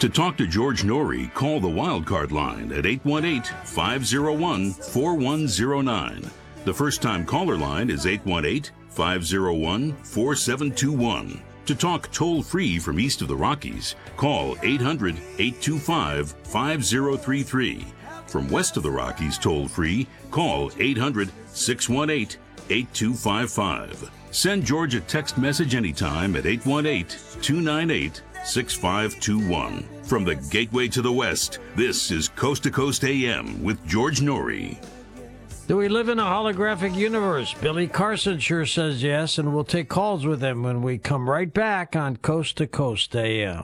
To talk to George Norrie, call the Wildcard line at 818-501-4109. The first-time caller line is 818-501-4721. To talk toll-free from east of the Rockies, call 800-825-5033. From west of the Rockies toll-free, call 800-618-8255. Send George a text message anytime at 818-298-6521. From the Gateway to the West, this is Coast to Coast AM with George Norrie. Do we live in a holographic universe? Billy Carson sure says yes, and we'll take calls with him when we come right back on Coast to Coast AM.